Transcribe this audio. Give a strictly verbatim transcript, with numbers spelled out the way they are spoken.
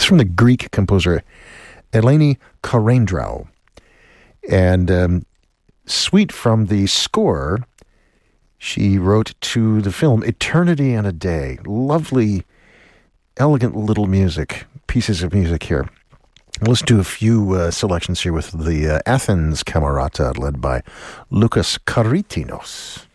It's from the Greek composer Eleni Karendraou. And um, suite from the score she wrote to the film Eternity and a Day. Lovely, elegant little music, pieces of music here. Let's do a few uh, selections here with the uh, Athens Camerata led by Lucas Karitinos.